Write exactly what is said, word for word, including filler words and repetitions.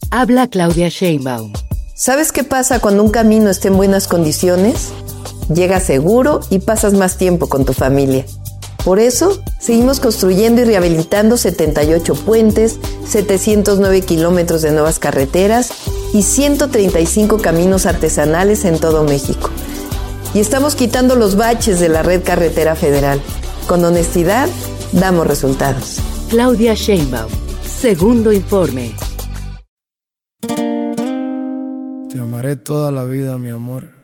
Habla Claudia Sheinbaum. ¿Sabes qué pasa cuando un camino está en buenas condiciones? Llegas seguro y pasas más tiempo con tu familia. Por eso, seguimos construyendo y rehabilitando setenta y ocho puentes, setecientos nueve kilómetros de nuevas carreteras y ciento treinta y cinco caminos artesanales en todo México. Y estamos quitando los baches de la red carretera federal. Con honestidad, damos resultados. Claudia Sheinbaum. Segundo informe. Te amaré toda la vida, mi amor.